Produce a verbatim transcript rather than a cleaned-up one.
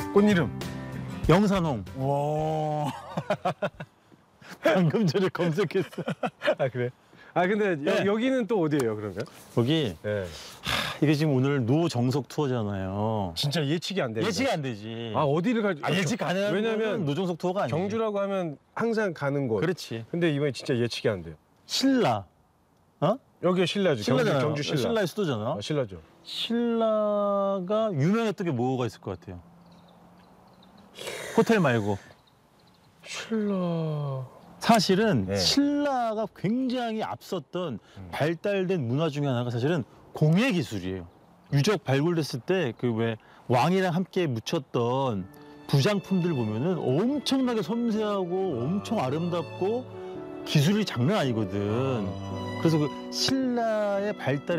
꽃 이름. 영산홍. 와. 방금 전에 검색했어. 아 그래? 아 근데 네. 여, 여기는 또 어디예요 그러면? 여기 네. 이게 지금 오늘 노정석 투어잖아요. 진짜 예측이 안 돼. 예측이 안 되지. 아 어디를 갈지. 아, 예측 가능한 왜냐면 노정석 투어가 아니지. 경주라고 하면 항상 가는 곳. 그렇지. 근데 이번에 진짜 예측이 안 돼요. 신라. 어? 여기가 신라죠. 신라잖아요. 경주, 경주 신라. 신라의 수도잖아. 아, 신라죠. 신라가 유명했던 게 뭐가 있을 것 같아요? 호텔 말고. 신라. 사실은 네. 신라가 굉장히 앞섰던 발달된 문화 중에 하나가 사실은 공예 기술이에요. 유적 발굴됐을 때 그 왜 왕이랑 함께 묻혔던 부장품들 보면은 엄청나게 섬세하고 엄청 아름답고 기술이 장난 아니거든. 그래서 그 신라의 발달